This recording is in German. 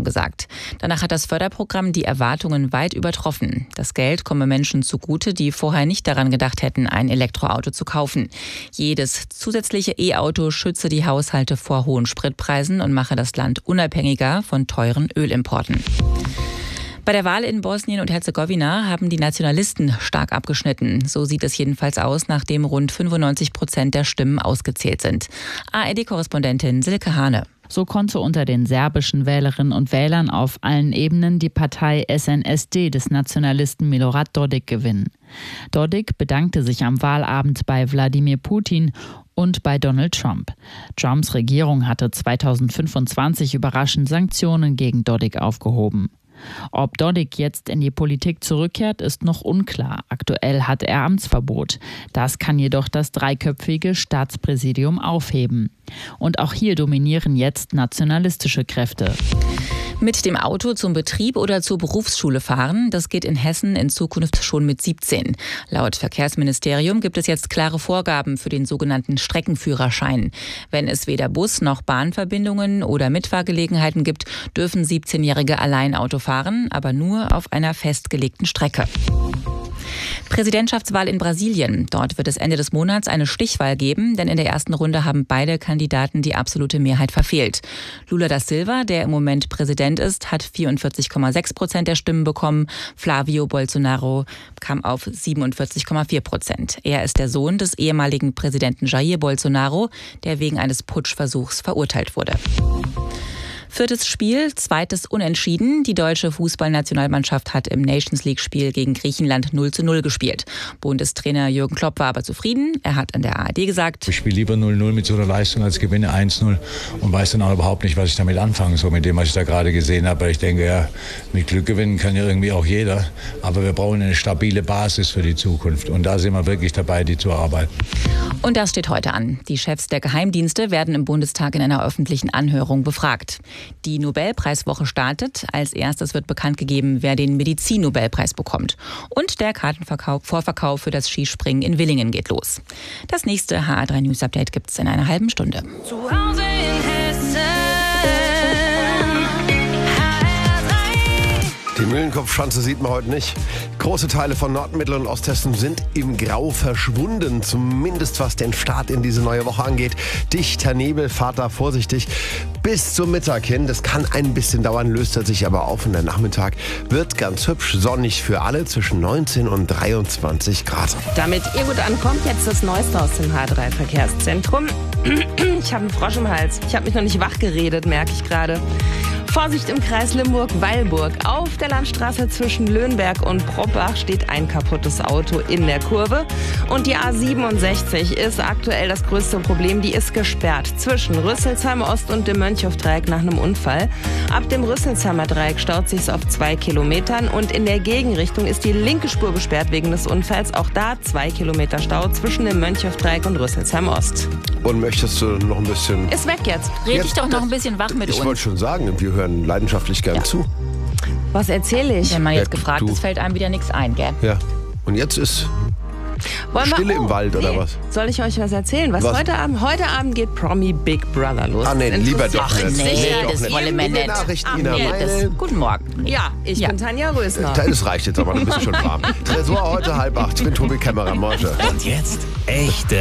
gesagt. Danach hat das Förderprogramm die Erwartungen weit übertroffen. Das Geld komme Menschen zugute, die vorher nicht daran gedacht hätten, ein Elektroauto zu kaufen. Jedes zusätzliche E-Auto schütze die Haushalte vor hohen Spritpreisen und mache das Land unabhängiger von teuren Ölimporten. Bei der Wahl in Bosnien und Herzegowina haben die Nationalisten stark abgeschnitten. So sieht es jedenfalls aus, nachdem rund 95% der Stimmen ausgezählt sind. ARD-Korrespondentin Silke Hane. So konnte unter den serbischen Wählerinnen und Wählern auf allen Ebenen die Partei SNSD des Nationalisten Milorad Dodik gewinnen. Dodik bedankte sich am Wahlabend bei Wladimir Putin und bei Donald Trump. Trumps Regierung hatte 2025 überraschend Sanktionen gegen Dodik aufgehoben. Ob Dodik jetzt in die Politik zurückkehrt, ist noch unklar. Aktuell hat er Amtsverbot. Das kann jedoch das dreiköpfige Staatspräsidium aufheben. Und auch hier dominieren jetzt nationalistische Kräfte. Mit dem Auto zum Betrieb oder zur Berufsschule fahren, das geht in Hessen in Zukunft schon mit 17. Laut Verkehrsministerium gibt es jetzt klare Vorgaben für den sogenannten Streckenführerschein. Wenn es weder Bus- noch Bahnverbindungen oder Mitfahrgelegenheiten gibt, dürfen 17-Jährige allein Auto fahren, aber nur auf einer festgelegten Strecke. Präsidentschaftswahl in Brasilien. Dort wird es Ende des Monats eine Stichwahl geben, denn in der ersten Runde haben beide Kandidaten die absolute Mehrheit verfehlt. Lula da Silva, der im Moment Präsident ist, hat 44,6% der Stimmen bekommen. Flavio Bolsonaro kam auf 47,4%. Er ist der Sohn des ehemaligen Präsidenten Jair Bolsonaro, der wegen eines Putschversuchs verurteilt wurde. Viertes Spiel, zweites Unentschieden. Die deutsche Fußballnationalmannschaft hat im Nations-League-Spiel gegen Griechenland 0:0 gespielt. Bundestrainer Jürgen Klopp war aber zufrieden. Er hat an der ARD gesagt: Ich spiele lieber 0:0 mit so einer Leistung als gewinne 1:0 und weiß dann auch überhaupt nicht, was ich damit anfangen soll, mit dem, was ich da gerade gesehen habe. Weil ich denke, ja, mit Glück gewinnen kann ja irgendwie auch jeder. Aber wir brauchen eine stabile Basis für die Zukunft. Und da sind wir wirklich dabei, die zu erarbeiten. Und das steht heute an. Die Chefs der Geheimdienste werden im Bundestag in einer öffentlichen Anhörung befragt. Die Nobelpreiswoche startet. Als erstes wird bekannt gegeben, wer den Medizin-Nobelpreis bekommt. Und der Vorverkauf für das Skispringen in Willingen geht los. Das nächste HR3 News Update gibt es in einer halben Stunde. Zu Hause in Hessen. Die Mühlenkopfschanze sieht man heute nicht. Große Teile von Nord-, Mittel- und Osthessen sind im Grau verschwunden. Zumindest was den Start in diese neue Woche angeht. Dichter Nebel, fahrt da vorsichtig bis zum Mittag hin. Das kann ein bisschen dauern, löst er sich aber auf. Und der Nachmittag wird ganz hübsch sonnig für alle zwischen 19 und 23 Grad. Damit ihr gut ankommt, jetzt das Neueste aus dem H3 Verkehrszentrum. Ich habe einen Frosch im Hals. Ich habe mich noch nicht wach geredet, merke ich gerade. Vorsicht im Kreis Limburg-Weilburg. Auf der Landstraße zwischen Löhnberg und Proppach steht ein kaputtes Auto in der Kurve. Und die A67 ist aktuell das größte Problem. Die ist gesperrt zwischen Rüsselsheimer Ost und dem Mönchhof-Dreieck nach einem Unfall. Ab dem Rüsselsheimer Dreieck staut sich's auf 2 Kilometern. Und in der Gegenrichtung ist die linke Spur gesperrt wegen des Unfalls. Auch da 2 Kilometer Stau zwischen dem Mönchhof-Dreieck und Rüsselsheimer Ost. Und möchtest du noch ein bisschen... Ist weg jetzt. Red dich doch noch ein bisschen wach mit uns. Ich wollte schon sagen, wir hören leidenschaftlich gern zu. Was erzähle ich? Wenn man jetzt Ja, gefragt ist, fällt einem wieder nichts ein, gell? Ja. Und jetzt ist Wollen wir- Stille im Wald, oder was? Soll ich euch was erzählen? Was? Heute Abend geht Promi Big Brother los. Ah, nee, Das lieber interessiert doch mich nicht. sicher, Nee, doch das nicht. wollen wir In den nicht. Nachrichten, Ach, Ina nee, Meile. guten Morgen. Ja, ich bin Tanja Rösner. Das reicht jetzt aber, dann bist du schon warm. Tresor heute 7:30. Ich bin Tobi Kämmerer. Morgen. Und jetzt echte